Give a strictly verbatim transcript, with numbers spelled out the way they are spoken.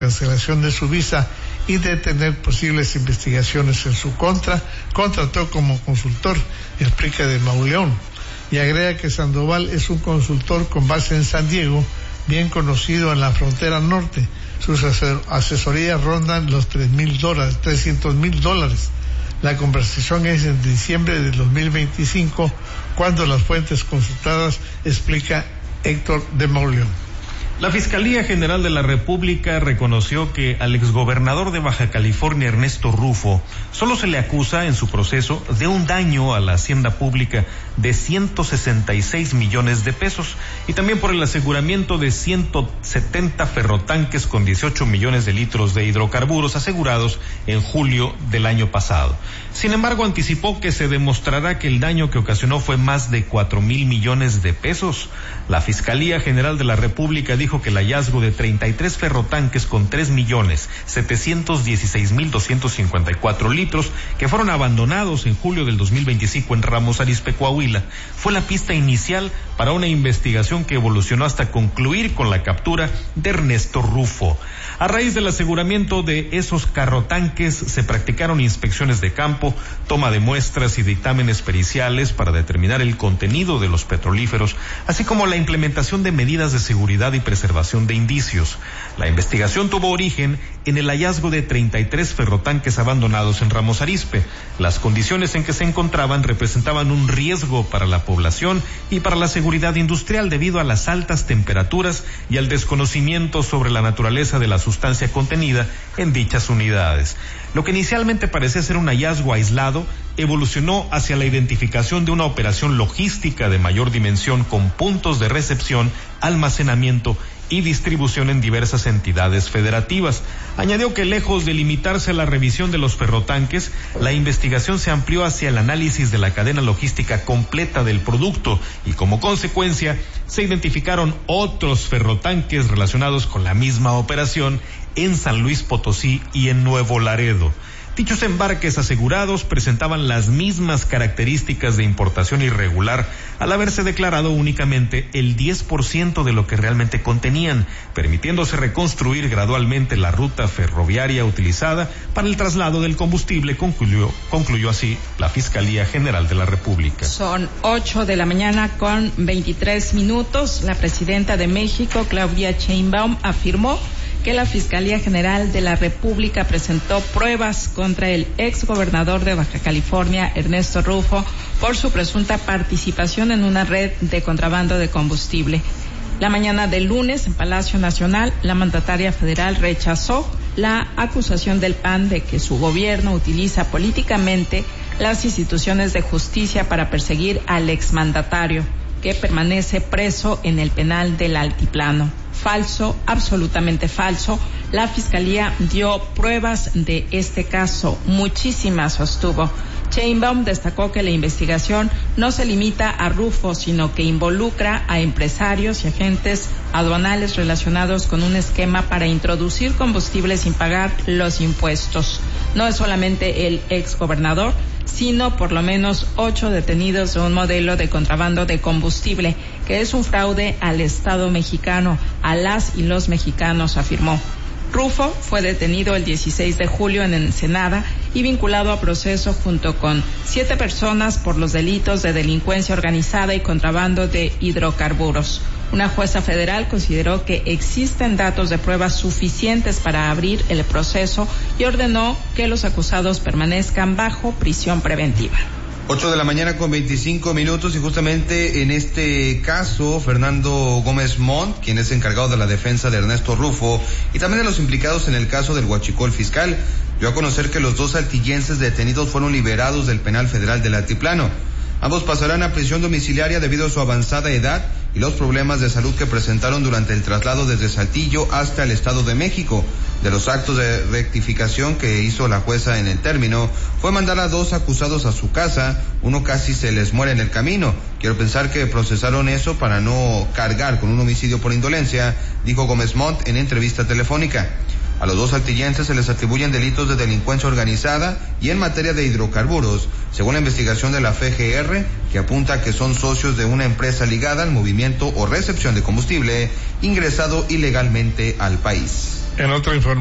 cancelación de su visa y detener posibles investigaciones en su contra, contrató como consultor, explica de Mauleón, y agrega que Sandoval es un consultor con base en San Diego, bien conocido en la frontera norte. Sus asesorías rondan los tres mil dólares, trescientos mil dólares. La conversación es en diciembre de dos mil veinticinco, cuando las fuentes consultadas, explica Héctor de Mauleón. La Fiscalía General de la República reconoció que al exgobernador de Baja California, Ernesto Rufo, solo se le acusa en su proceso de un daño a la hacienda pública de ciento sesenta y seis millones de pesos y también por el aseguramiento de ciento setenta ferrotanques con dieciocho millones de litros de hidrocarburos asegurados en julio del año pasado. Sin embargo, anticipó que se demostrará que el daño que ocasionó fue más de cuatro mil millones de pesos. La Fiscalía General de la República dijo que el hallazgo de treinta y tres ferrotanques con tres millones setecientos dieciséis mil doscientos cincuenta y cuatro litros que fueron abandonados en julio del dos mil veinticinco en Ramos Arizpe, Coahuila, fue la pista inicial para una investigación que evolucionó hasta concluir con la captura de Ernesto Rufo. A raíz del aseguramiento de esos carrotanques se practicaron inspecciones de campo, toma de muestras y dictámenes periciales para determinar el contenido de los petrolíferos, así como la implementación de medidas de seguridad y preservación de indicios. La investigación tuvo origen en el hallazgo de treinta y tres ferrotanques abandonados en Ramos Arizpe. Las condiciones en que se encontraban representaban un riesgo para la población y para la seguridad industrial debido a las altas temperaturas y al desconocimiento sobre la naturaleza de la sustancia contenida en dichas unidades. Lo que inicialmente parecía ser un hallazgo aislado evolucionó hacia la identificación de una operación logística de mayor dimensión con puntos de recepción, almacenamiento y distribución en diversas entidades federativas. Añadió que lejos de limitarse a la revisión de los ferrotanques, la investigación se amplió hacia el análisis de la cadena logística completa del producto y como consecuencia se identificaron otros ferrotanques relacionados con la misma operación en San Luis Potosí y en Nuevo Laredo. Dichos embarques asegurados presentaban las mismas características de importación irregular al haberse declarado únicamente el diez por ciento de lo que realmente contenían, permitiéndose reconstruir gradualmente la ruta ferroviaria utilizada para el traslado del combustible, concluyó, concluyó así la Fiscalía General de la República. Son ocho de la mañana con veintitrés minutos. La presidenta de México, Claudia Sheinbaum, afirmó que la Fiscalía General de la República presentó pruebas contra el exgobernador de Baja California, Ernesto Rufo, por su presunta participación en una red de contrabando de combustible. La mañana del lunes, en Palacio Nacional, la mandataria federal rechazó la acusación del P A N de que su gobierno utiliza políticamente las instituciones de justicia para perseguir al exmandatario, que permanece preso en el penal del Altiplano. Falso, absolutamente falso. La Fiscalía dio pruebas de este caso, muchísimas sostuvo. Sheinbaum destacó que la investigación no se limita a Rufo, sino que involucra a empresarios y agentes aduanales relacionados con un esquema para introducir combustible sin pagar los impuestos. No es solamente el exgobernador, sino por lo menos ocho detenidos de un modelo de contrabando de combustible, que es un fraude al Estado mexicano, a las y los mexicanos, afirmó. Rufo fue detenido el dieciséis de julio en Ensenada y vinculado a proceso junto con siete personas por los delitos de delincuencia organizada y contrabando de hidrocarburos. Una jueza federal consideró que existen datos de pruebas suficientes para abrir el proceso y ordenó que los acusados permanezcan bajo prisión preventiva. ocho de la mañana con veinticinco minutos y justamente en este caso Fernando Gómez Montt, quien es encargado de la defensa de Ernesto Rufo y también de los implicados en el caso del huachicol fiscal, dio a conocer que los dos saltillenses detenidos fueron liberados del penal federal del Altiplano. Ambos pasarán a prisión domiciliaria debido a su avanzada edad y los problemas de salud que presentaron durante el traslado desde Saltillo hasta el Estado de México. De los actos de rectificación que hizo la jueza en el término, fue mandar a dos acusados a su casa, uno casi se les muere en el camino. Quiero pensar que procesaron eso para no cargar con un homicidio por indolencia, dijo Gómez Montt en entrevista telefónica. A los dos saltillenses se les atribuyen delitos de delincuencia organizada y en materia de hidrocarburos, según la investigación de la F G R, que apunta a que son socios de una empresa ligada al movimiento o recepción de combustible ingresado ilegalmente al país. En otra información.